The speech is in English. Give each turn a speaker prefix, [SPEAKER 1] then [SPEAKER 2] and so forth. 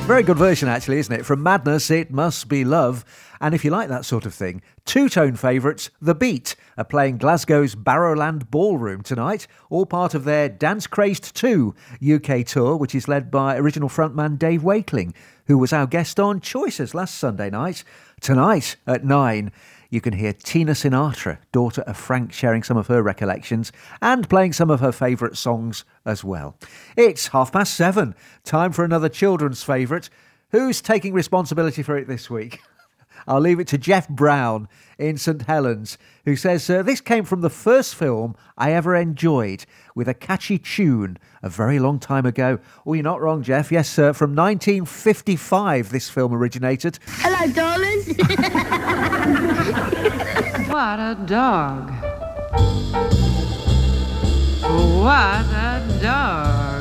[SPEAKER 1] Very good version, actually, isn't it? From Madness, It Must Be Love. And if you like that sort of thing, two-tone favourites, The Beat, are playing Glasgow's Barrowland Ballroom tonight, all part of their Dance Crazed 2 UK tour, which is led by original frontman Dave Wakeling, who was our guest on Choices last Sunday night. Tonight at 9, you can hear Tina Sinatra, daughter of Frank, sharing some of her recollections and playing some of her favourite songs as well. It's 7:30. Time for another children's favourite. Who's taking responsibility for it this week? I'll leave it to Jeff Brown in St Helens, who says, this came from the first film I ever enjoyed with a catchy tune a very long time ago. Oh, you're not wrong, Jeff. Yes, sir, from 1955 this film originated.
[SPEAKER 2] Hello, darling.
[SPEAKER 3] What a dog. What a dog.